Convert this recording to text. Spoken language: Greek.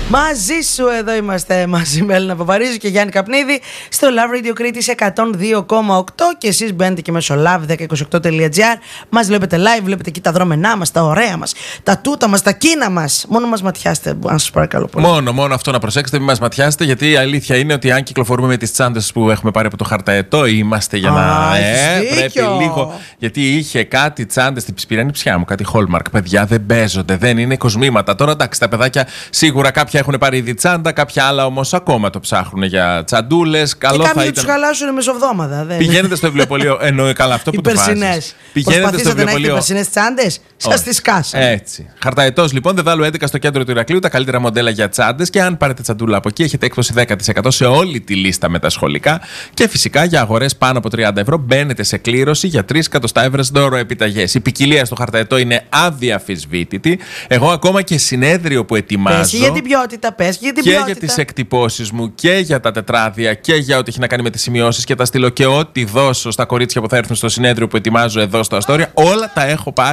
Μαζί σου εδώ είμαστε, μαζί με Έλληνα Παπαρίζου και Γιάννη Καπνίδη στο Love Radio Κρήτης 102,8 και εσείς μπαίνετε και μέσω love1028.gr. Μας βλέπετε live, βλέπετε εκεί τα δρόμενά μας, τα ωραία μας, τα τούτα μας, τα κίνα μας. Μόνο μας ματιάστε, αν σας παρακαλώ πολύ. Μόνο αυτό να προσέξετε, μην μας ματιάσετε, γιατί η αλήθεια είναι ότι αν κυκλοφορούμε με τις τσάντες που έχουμε πάρει από το χαρταετό, είμαστε για να. Πρέπει λίγο. Γιατί είχε κάτι τσάντες στην Πυρανιψιά μου, κάτι Hallmark. Παιδιά, δεν παίζονται, δεν είναι κοσμήματα. Τώρα εντάξει, τα παιδάκια σίγουρα κάποια έχουν πάρει ήδη τσάντα, κάποια άλλα όμως ακόμα το ψάχνουν για τσαντούλες. Καλό θα ήταν. Τους χαλάσουν μεσοβδόμαδα. Πηγαίνετε στο βιβλιοπωλείο. Εννοεί καλά αυτό που το βάζεις. Πηγαίνετε στο βιβλιοπωλείο. Περσινές τσάντες, σας τις κάσανε. Έτσι. Χαρταετός λοιπόν, Δεδάλου 11 στο κέντρο του Ηρακλείου, τα καλύτερα μοντέλα για τσάντες. Και αν πάρετε τσαντούλα από εκεί, έχετε έκπτωση 10% σε όλη τη λίστα με τα σχολικά. Και φυσικά για αγορές πάνω από 30 ευρώ μπαίνετε σε κλήρωση για 3 εκατοστά ευρώ δώρο-επιταγές. Η ποικιλία στο χαρταετό είναι αδιαφυσβήτητη. Εγώ ακόμα και συνέδριο που ετοιμάζω. Πες για την ποιότητα, για τις εκτυπώσεις μου και για τα τετράδια και για ό,τι έχει να κάνει με τις σημειώσεις και τα στείλω και ό,τι δώσω στα κορίτσια που θα έρθουν στο συνέδριο που ετοιμάζω εδώ στο Αστόρια. Όλα τα έχω πάρει.